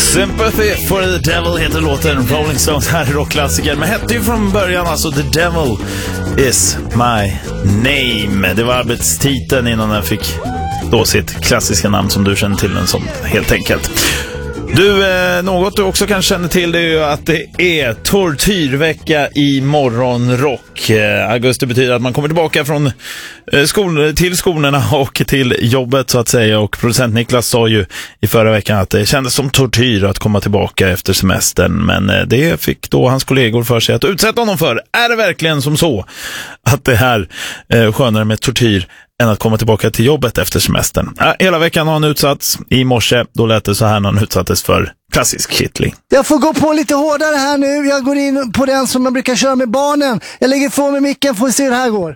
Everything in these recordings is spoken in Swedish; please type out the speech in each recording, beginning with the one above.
Sympathy for the Devil heter låten. Rolling Stones här i rockklassiker. Men hette ju från början alltså The Devil is my name. Det var arbetstiteln innan den fick då sitt klassiska namn som du känner till den som, helt enkelt. Du, något du också kan känna till det är ju att det är tortyrvecka i morgonrock. Augusti betyder att man kommer tillbaka från till skolorna och till jobbet så att säga. Och producent Niklas sa ju i förra veckan att det kändes som tortyr att komma tillbaka efter semestern. Men det fick då hans kollegor för sig att utsätta honom för. Är det verkligen som så att det här skönare med tortyr än att komma tillbaka till jobbet efter semestern? Hela veckan har han utsatts. I morse, då lät det så här när han utsattes för klassisk kittling. Jag får gå på lite hårdare här nu. Jag går in på den som man brukar köra med barnen. Jag lägger ifrån mig micken, får se hur det här går.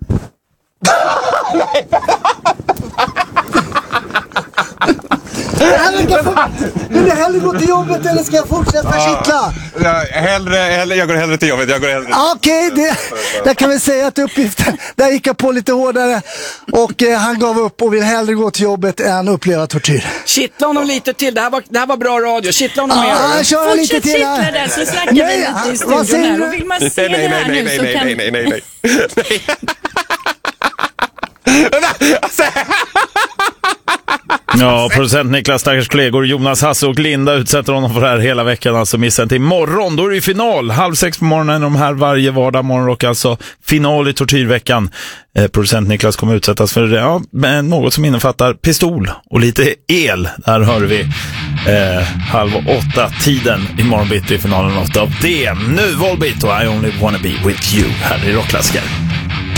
Vill du hellre gå till jobbet eller ska jag fortsätta kittla? Jag går hellre till jobbet. Okej, där kan vi säga att uppgiften, där gick jag på lite hårdare och han gav upp och vill hellre gå till jobbet än uppleva tortyr. Kittla honom lite till, det här var bra radio. Kittla honom mer. Kör lite till här. Fortsätt kittla där så snackar vi lite i studion här. Och vill man se det här nu så kan... Nej. Ja, producent Niklas stackars kollegor Jonas, Hasse och Linda utsätter honom för det här hela veckan. Alltså missen till imorgon, då är det ju final 5:30 på morgonen, de här varje vardag morgon och alltså final i tortyrveckan. Producent Niklas kommer utsättas för något som innefattar pistol och lite el. Där hör vi 7:30 tiden imorgon bitti i finalen 8 av det. Nu Volbeat och I Only Wanna Be With You här i rockklassiker.